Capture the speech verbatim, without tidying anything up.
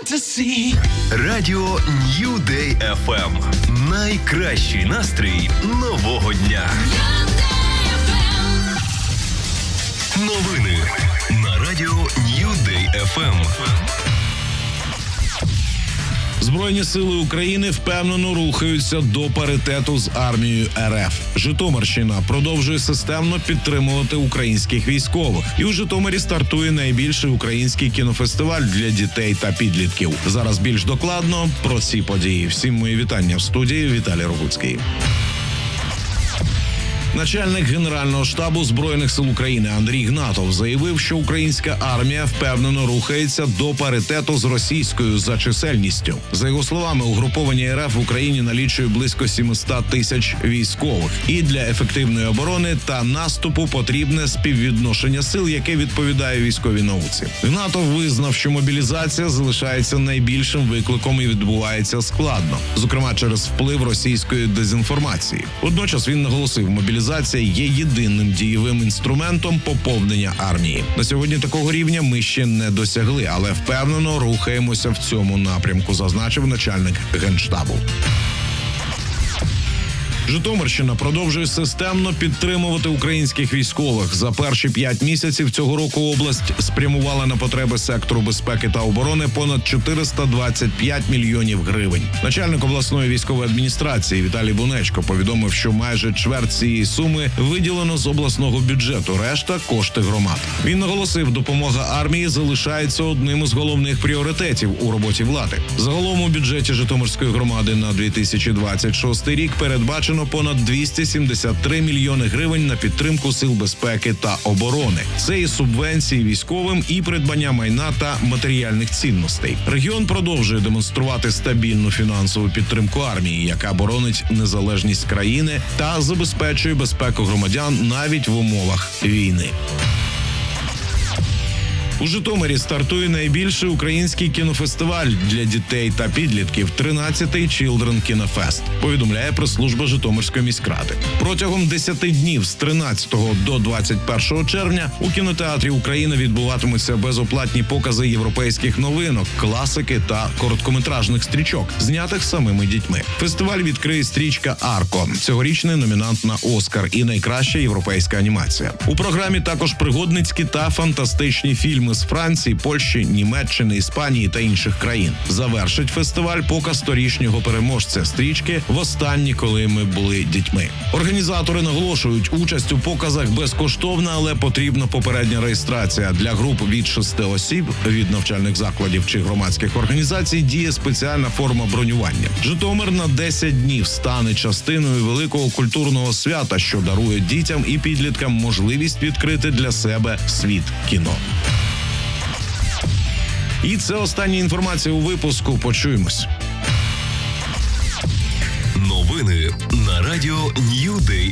fantasy. Радіо New Day еф ем. Найкращий настрій нового дня. Новини на Радіо New Day еф ем. Збройні сили України впевнено рухаються до паритету з армією ер еф. Житомирщина продовжує системно підтримувати українських військових. І у Житомирі стартує найбільший український кінофестиваль для дітей та підлітків. Зараз більш докладно про ці події. Всім мої вітання в студії. Віталій Рогуцький. Начальник Генерального штабу Збройних сил України Андрій Гнатов заявив, що українська армія впевнено рухається до паритету з російською за чисельністю. За його словами, угруповання ер еф в Україні налічує близько сімсот тисяч військових. І для ефективної оборони та наступу потрібне співвідношення сил, яке відповідає військовій науці. Гнатов визнав, що мобілізація залишається найбільшим викликом і відбувається складно, зокрема через вплив російської дезінформації. Водночас він наголосив, мобілізація Мобілізація є єдиним дієвим інструментом поповнення армії. На сьогодні такого рівня ми ще не досягли, але впевнено рухаємося в цьому напрямку, зазначив начальник Генштабу. Житомирщина продовжує системно підтримувати українських військових. За перші п'ять місяців цього року область спрямувала на потреби сектору безпеки та оборони понад чотириста двадцять п'ять мільйонів гривень. Начальник обласної військової адміністрації Віталій Бунечко повідомив, що майже чверть цієї суми виділено з обласного бюджету, решта – кошти громад. Він наголосив, допомога армії залишається одним із головних пріоритетів у роботі влади. Загалом у бюджеті Житомирської громади на дві тисячі двадцять шостий рік передбачено понад двісті сімдесят три мільйони гривень на підтримку сил безпеки та оборони. Це і субвенції військовим, і придбання майна та матеріальних цінностей. Регіон продовжує демонструвати стабільну фінансову підтримку армії, яка боронить незалежність країни та забезпечує безпеку громадян навіть в умовах війни. У Житомирі стартує найбільший український кінофестиваль для дітей та підлітків – тринадцятий Children Kino Fest, повідомляє прес-служба Житомирської міськради. Протягом десяти днів з тринадцятого до двадцять першого червня у кінотеатрі України відбуватимуться безоплатні покази європейських новинок, класики та короткометражних стрічок, знятих самими дітьми. Фестиваль відкриє стрічка «Арко», цьогорічний номінант на «Оскар» і найкраща європейська анімація. У програмі також пригодницькі та фантастичні фільми з Франції, Польщі, Німеччини, Іспанії та інших країн. Завершить фестиваль показ торішнього переможця стрічки «Востаннє, коли ми були дітьми». Організатори наголошують, участь у показах безкоштовна, але потрібна попередня реєстрація. Для груп від шести осіб, від навчальних закладів чи громадських організацій діє спеціальна форма бронювання. Житомир на десять днів стане частиною великого культурного свята, що дарує дітям і підліткам можливість відкрити для себе світ кіно. І це остання інформація у випуску. Почуємось. Новини на Радіо New Day